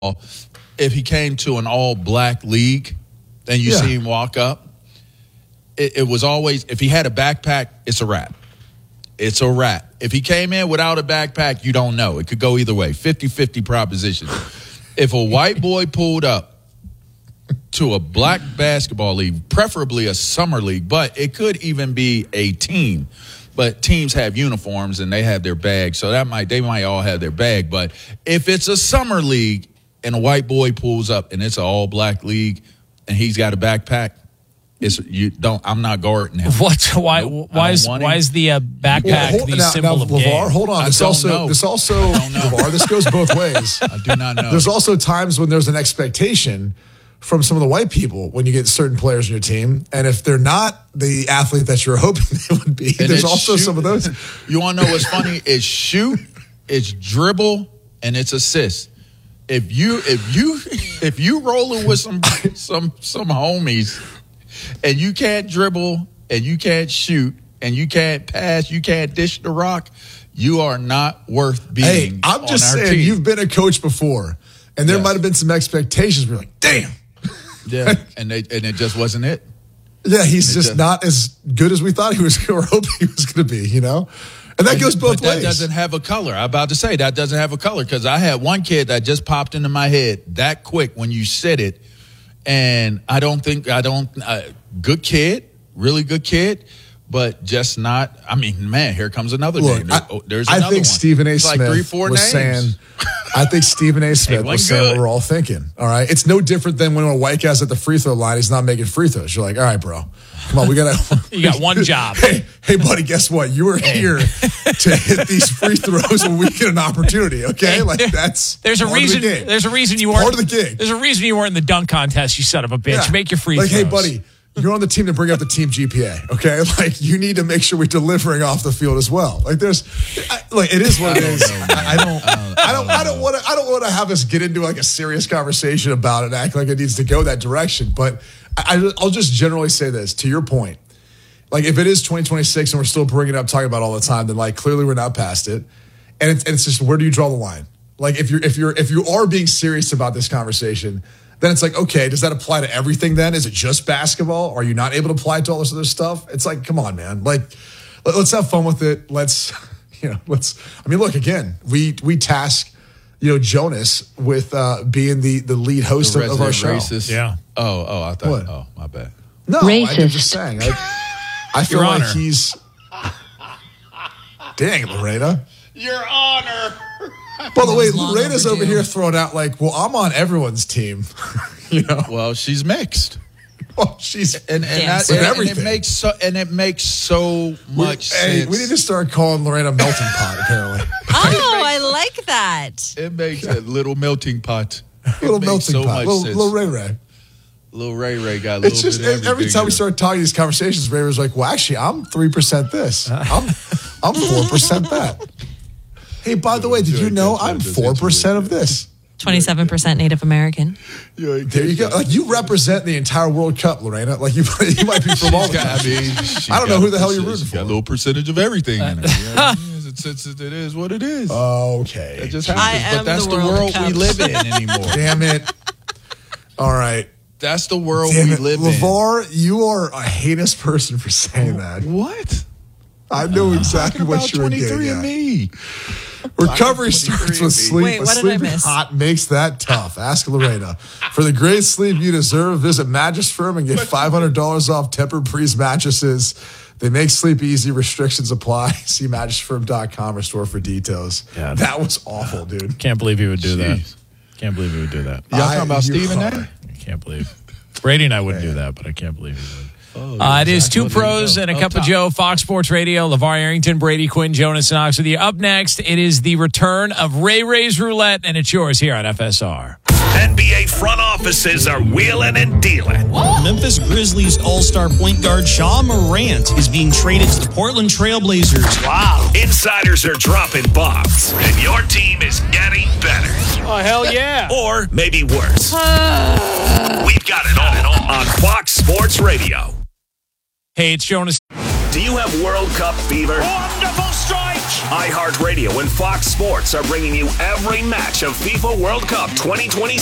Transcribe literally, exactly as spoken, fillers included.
if he came to an all-black league and you Yeah. see him walk up, it, it was always, if he had a backpack, it's a wrap. It's a wrap. If he came in without a backpack, you don't know. It could go either way, fifty-fifty proposition. If a white boy pulled up to a black basketball league, preferably a summer league, but it could even be a team. But teams have uniforms and they have their bag, so that might they might all have their bag. But if it's a summer league and a white boy pulls up and it's an all-black league and he's got a backpack, it's you don't. I'm not guarding him. What? Why? Nope, why I is don't want why him. is the uh, backpack Well, hold- the now, symbol now, of LeVar, game? hold on. I This don't also, know. this also, I don't know. LeVar, this goes both ways. I do not know. There's also times when there's an expectation from some of the white people when you get certain players in your team, and if they're not the athlete that you're hoping they would be, And there's it's also shoot. some of those. You want to know what's funny? It's shoot, it's dribble, and it's assist. If you if you if you rolling with some some some homies, and you can't dribble, and you can't shoot, and you can't pass, you can't dish the rock, you are not worth being. Hey, I'm on just our saying, team. you've been a coach before, and there Yes. might have been some expectations. We're like, damn. yeah, and they and it just wasn't it. Yeah, he's It just just- not as good as we thought he was or hoped he was going to be, you know? And that goes both but that ways. doesn't have a color. I'm about to say that doesn't have a color because I had one kid that just popped into my head that quick when you said it, and I don't think I don't uh, good kid, really good kid, but just not. I mean, man, here comes another Look, name. There, I, oh, there's I another think one. Stephen A. It's Smith like three, four was names. saying. I think Stephen A. Smith wasn't was saying what good. we're all thinking. All right, it's no different than when a white guy's at the free throw line. He's not making free throws. You're like, all right, bro, come on, we gotta. You got one job. Hey, hey, buddy, guess what? You were here to hit these free throws when we get an opportunity. Okay, Hey, like there- that's There's a part of reason. the game. There's a reason you It's weren't part of the gig. There's a reason you weren't in the dunk contest. You son of a bitch. Yeah. Make your free like, throws. hey, buddy, you're on the team to bring up the team G P A. Okay, like you need to make sure we're delivering off the field as well. Like there's, I, like it is what it is. I, I don't, I don't, I don't want to, I don't want to have us get into like a serious conversation about it and act like it needs to go that direction. But I, I'll just generally say this to your point. Like if it is twenty twenty-six and we're still bringing it up, talking about it all the time, then like clearly we're not past it. And it's, and it's just where do you draw the line? Like if you're if you're if you are being serious about this conversation, then it's like, okay, does that apply to everything then? Is it just basketball? Are you not able to apply it to all this other stuff? It's like, come on, man. Like, let, let's have fun with it. Let's, you know, let's, I mean, look, again, we we task, you know, Jonas with uh, being the, the lead host The of, of our show. resident racist. Yeah. Oh, oh, I thought. What? Oh, my bad. No, Racist. I'm just saying. I, I feel Your like Honor. he's, dang, Lorena. Your Honor. By the way, Long Lorena's over overdue. here throwing out like, well, I'm on everyone's team. you know, Well, she's mixed. well, she's And and, Damn that, straight. and, and it Everything. makes so and it makes so much Hey, sense. we need to start calling Lorena melting pot. Apparently, Oh, I like that. It makes a little melting pot. It little makes melting so pot, much little, sense. little Ray Ray. Little Ray Ray got a little It's just bit of every everything time we in start talking these conversations, Ray Ray's like, "Well, actually, I'm three percent this. I'm I'm four percent that." Hey, by the way, did you know I'm four percent of this? twenty-seven percent Native American. it. There you go. Like you represent the entire World Cup, Lorena. Like you, you might be from all the She's got- I countries. mean, she's I don't know got who a the hell you're percentage- rooting she's got for. a little percentage of everything in it. You know? it's, it's, it's, it is what it is. Okay. It just I happens. am But that's the the World world Cup. we live in anymore. Damn it. All right. That's the world Damn we it. live LeVar, you are a heinous person for saying that. in. What? I know exactly Talking what about you were getting twenty-three and at. me. Recovery twenty-three starts with and me. sleep. Wait, but what did I sleeping miss? hot makes that tough. Ask Lorena. For the great sleep you deserve, visit Mattress Firm and get five hundred dollars off Tempur-Breeze mattresses. They make sleep easy. Restrictions apply. See mattress firm dot com or store for details. Yeah. That was awful, dude. Can't believe he would do Jeez. that. Can't believe he would do that. Y'all I- talking about you Stephen are. A? I can't believe. Brady and I wouldn't do that, but I can't believe he would. Oh, Uh, it is exactly. two Well, there you pros go. and a Up cup of top. Joe, Fox Sports Radio, LeVar Arrington, Brady Quinn, Jonas Knox with you. Up next, it is the return of Ray Ray's Roulette, and it's yours here on F S R. N B A front offices are wheeling and dealing. Memphis Grizzlies all-star point guard Shaw Morant is being traded to the Portland Trailblazers. Wow. Insiders are dropping bombs, and your team is getting better. Oh, hell yeah. Or maybe worse. We've got it all on Fox Sports Radio. Hey, it's Jonas. Do you have World Cup fever? Wonderful strike! iHeartRadio and Fox Sports are bringing you every match of FIFA World Cup twenty twenty-six.